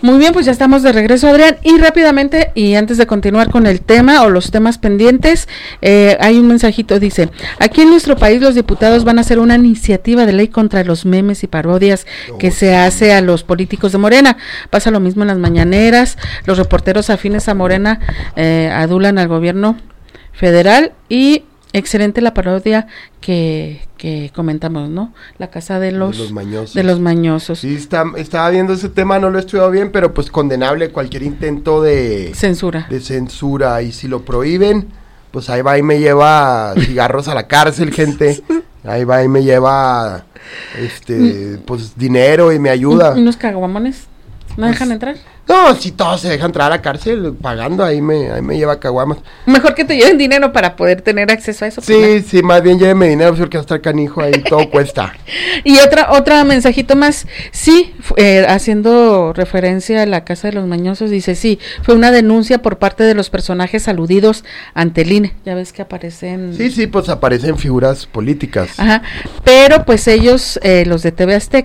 Muy bien, pues ya estamos de regreso, Adrián, y rápidamente, y antes de continuar con el tema o los temas pendientes, hay un mensajito, dice, aquí en nuestro país los diputados van a hacer una iniciativa de ley contra los memes y parodias que se hace a los políticos de Morena. Pasa lo mismo en las mañaneras, los reporteros afines a Morena adulan al gobierno federal y excelente la parodia que comentamos, ¿no? La casa de los mañosos. Sí, estaba viendo ese tema, no lo he estudiado bien, pero pues condenable cualquier intento de censura, y si lo prohíben, pues ahí va y me lleva cigarros a la cárcel, gente, ahí va y me lleva, pues dinero y me ayuda. ¿Unos caguamones? ¿No dejan entrar? No, si todos se dejan entrar a la cárcel pagando, ahí me lleva caguamas. Mejor que te lleven dinero para poder tener acceso a eso. Sí, más bien lléveme dinero porque va a estar canijo ahí, todo cuesta. Y otra mensajito más, sí, haciendo referencia a la casa de los mañosos, dice, sí, fue una denuncia por parte de los personajes aludidos ante el INE, ya ves que aparecen... Sí, pues aparecen figuras políticas. Ajá, pero pues ellos, los de TV Azteca,